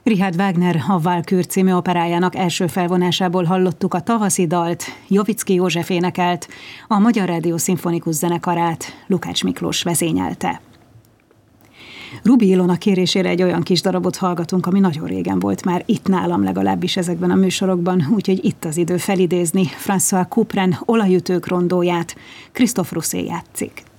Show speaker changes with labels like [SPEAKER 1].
[SPEAKER 1] Richard Wagner a Walküre című operájának első felvonásából hallottuk a tavaszi dalt, Jovicki József énekelt, a Magyar Rádió Szimfonikus Zenekarát Lukács Miklós vezényelte. Rubi Ilona kérésére egy olyan kis darabot hallgatunk, ami nagyon régen volt már itt nálam, legalábbis ezekben a műsorokban, úgyhogy itt az idő felidézni François Couperin Olajütők rondóját. Christophe Rousset játszik.